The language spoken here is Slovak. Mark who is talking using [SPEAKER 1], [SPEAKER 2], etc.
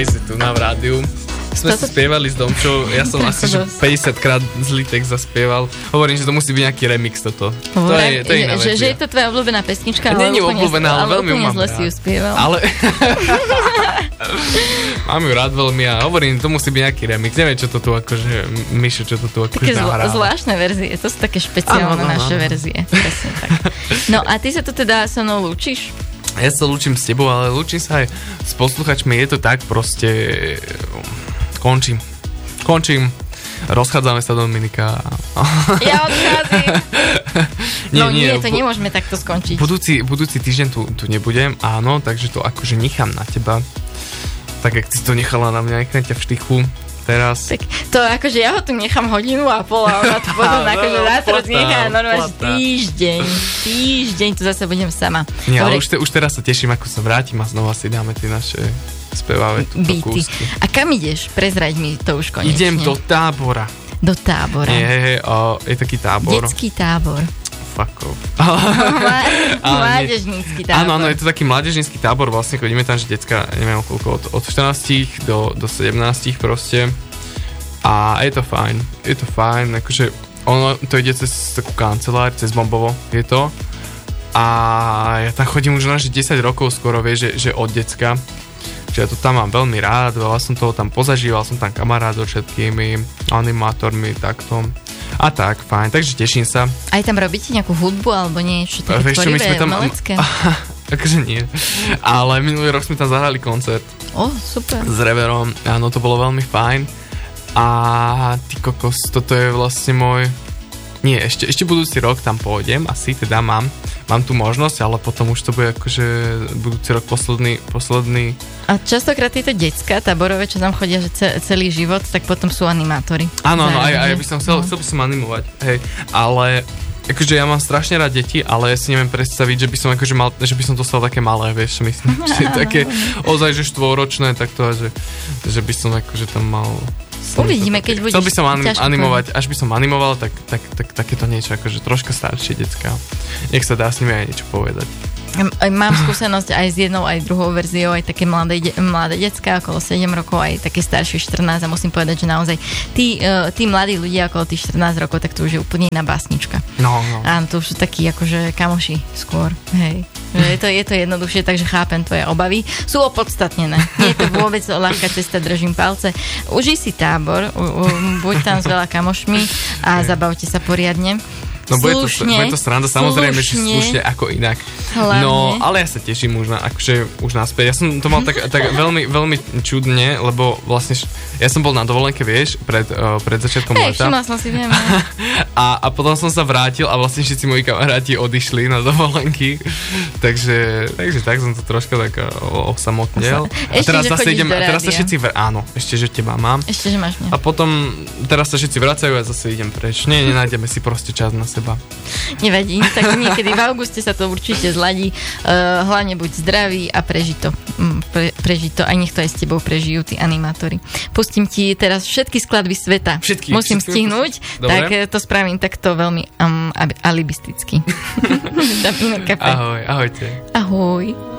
[SPEAKER 1] crazy tu na rádiu. Sme si spievali s Domčou, ja som asi 50 krát zlý text zaspieval. Hovorím, že to musí byť nejaký remix toto. To je iná vec.
[SPEAKER 2] Že je to tvoja obľúbená pesnička,
[SPEAKER 1] ale obľúbená, ale veľmi
[SPEAKER 2] úplne zle si ju spieval.
[SPEAKER 1] Ale mám ju rád veľmi a hovorím, to musí byť nejaký remix. Neviem, čo to tu akože Mišo, čo to tu akože nahráva.
[SPEAKER 2] Také zvláštne verzie, to sú také špeciálne naše verzie. Presne tak. No a ty sa tu teda so mnou lúčiš?
[SPEAKER 1] Ja sa lúčim s tebou, ale lúčim sa aj s posluchačmi. Je to tak proste... Končím. Rozchádzame sa, Dominika.
[SPEAKER 2] Ja odchádzam. Nie, to
[SPEAKER 1] nie.
[SPEAKER 2] Nemôžeme takto skončiť.
[SPEAKER 1] Budúci týždeň tu nebudem, áno, takže to akože nechám na teba. Tak, jak ty si to nechala na mňa, nechám ťa v štychu teraz. Tak
[SPEAKER 2] to akože ja ho tu nechám 1.5 hodinu a ona tu potom akože zátrc nechá normálne týždeň tu zase budem sama.
[SPEAKER 1] Nie, ale už teraz sa teším, ako sa vrátim a znova si dáme tie naše speváve túto kúsky.
[SPEAKER 2] A kam ideš? Prezraď mi to už konečne.
[SPEAKER 1] Idem do Tábora.
[SPEAKER 2] Do Tábora.
[SPEAKER 1] Je taký tábor.
[SPEAKER 2] Detský tábor.
[SPEAKER 1] Fuck off.
[SPEAKER 2] Mládežnícky tábor.
[SPEAKER 1] Áno, je to taký mládežnícky tábor, vlastne chodíme tam, že decka, neviem koľko, od 14 do 17 proste. A je to fajn, akože ono to ide cez takú kanceláriu, cez Bombovo je to. A ja tam chodím už na 10 rokov skoro, vieš, že od decka. Čiže ja to tam mám veľmi rád, veľa som toho tam pozažíval, som tam kamarát so všetkými animátormi, takto. A tak, fajn, takže teším sa.
[SPEAKER 2] Aj tam robíte nejakú hudbu alebo niečo také tvorivé, umelecké?
[SPEAKER 1] Akože nie, ale minulý rok sme tam zahrali koncert.
[SPEAKER 2] Super.
[SPEAKER 1] S Reverom, áno, to bolo veľmi fajn. A ty kokos, toto je vlastne môj... Nie, ešte budúci rok tam pôjdem, asi teda mám tú možnosť, ale potom už to bude akože budúci rok posledný.
[SPEAKER 2] A častokrát tieto decká táborové, čo tam chodia že celý život, tak potom sú animátori.
[SPEAKER 1] Áno, aj by som chcel by som animovať, hej, ale akože ja mám strašne rád deti, ale ja si neviem predstaviť, že by som akože mal, že by som dostal také malé, vieš, myslím, že také ozaj, že 4-ročné, takto, že by som akože tam mal...
[SPEAKER 2] Uvidíme, keď budeš...
[SPEAKER 1] Chcel by som animovať, až by som animoval, tak takéto niečo, akože troška staršie decká. Nech sa dá s nimi aj niečo povedať.
[SPEAKER 2] Mám skúsenosť aj s jednou, aj druhou verziou, aj také mladé decká, okolo 7 rokov, aj také staršie 14 a musím povedať, že naozaj tí mladí ľudia okolo tých 14 rokov, tak to už je úplne iná básnička.
[SPEAKER 1] No.
[SPEAKER 2] Áno, to už sú takí akože kamoši skôr, hej. Je to jednoduchšie, takže chápem tvoje obavy. Sú opodstatnené. Nie je to vôbec ľahká cesta, držím palce. Užij si tábor, buď tam s veľa kamošmi a zabavte sa poriadne.
[SPEAKER 1] No bude to sranda, samozrejme, že slušne ako inak.
[SPEAKER 2] Hlavne.
[SPEAKER 1] No, ale ja sa teším už naspäť. Ja som to mal tak veľmi, veľmi čudne, lebo vlastne ja som bol na dovolenke, vieš, pred začiatkom leta.
[SPEAKER 2] Všimla som si, viem.
[SPEAKER 1] A potom som sa vrátil a vlastne všetci moji kamaráti odišli na dovolenky. Takže tak som to troška tak osamotnel. A teraz zase idem, a teraz sa všetci áno, ešte, že teba mám.
[SPEAKER 2] Ešte, že máš mňa.
[SPEAKER 1] A potom teraz sa všetci vracajú a zase idem preč. Nenájdeme si proste čas na seba.
[SPEAKER 2] Nevadí, tak niekedy v auguste sa to určite zladí. Hlavne buď zdravý a preži to. A nech to aj s tebou prežijú tí animátori. Pustím ti teraz všetky skladby sveta. Musím stihnúť, tak to spravím takto veľmi alibisticky.
[SPEAKER 1] Ahoj, ahojte.
[SPEAKER 2] Ahoj.